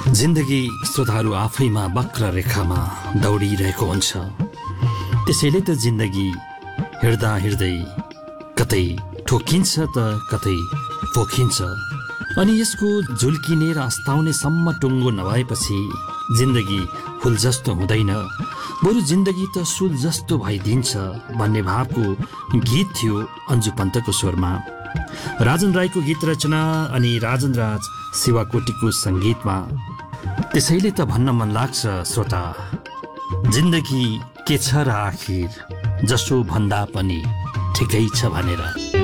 जिन्दगी श्रोताहरू आफैमा वक्र रेखामा दौडिरहेको हुन्छ। त्यसैले त जिन्दगी हिँड्दा हिँड्दै कतै ठोकिन्छ त कतै पोखिन्छ। अनि यसको झुल्किने र अस्ताउने सम्म टुङ्गो नभएपछि जिन्दगी फुल जस्तो हुँदैन, बरु जिन्दगी त सुल जस्तो भइदिन्छ भन्ने भावको गीत थियो अन्जु पन्तको स्वरमा। राजन राईको गीत रचना अनि राजन राज शिवाकोटीको सङ्गीतमा। त्यसैले त भन्न मन लाग्छ श्रोता, जिन्दगी के छ र आखिर, जसो भन्दा पनि ठिकै छ भनेर।